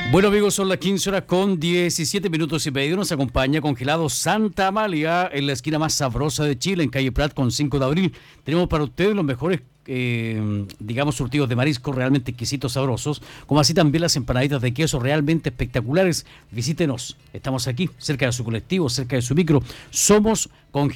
Bueno amigos, son las 15 horas con 17 minutos y medio. Nos acompaña Congelado Santa Amalia en la esquina más sabrosa de Chile, en calle Prat con 5 de abril. Tenemos para ustedes los mejores, surtidos de marisco realmente exquisitos, sabrosos, como así también las empanaditas de queso realmente espectaculares. Visítenos, estamos aquí, cerca de su colectivo, cerca de su micro. Somos Congelado